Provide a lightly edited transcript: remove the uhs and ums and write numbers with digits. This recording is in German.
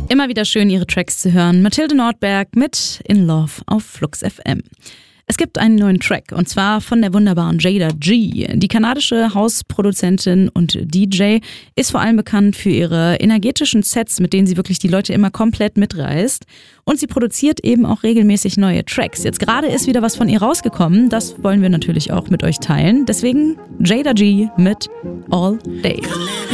Immer wieder schön, ihre Tracks zu hören. Mathilde Nordberg mit In Love auf Flux FM. Es gibt einen neuen Track und zwar von der wunderbaren Jada G. Die kanadische Hausproduzentin und DJ ist vor allem bekannt für ihre energetischen Sets, mit denen sie wirklich die Leute immer komplett mitreißt. Und sie produziert eben auch regelmäßig neue Tracks. Jetzt gerade ist wieder was von ihr rausgekommen. Das wollen wir natürlich auch mit euch teilen. Deswegen Jada G mit All Day.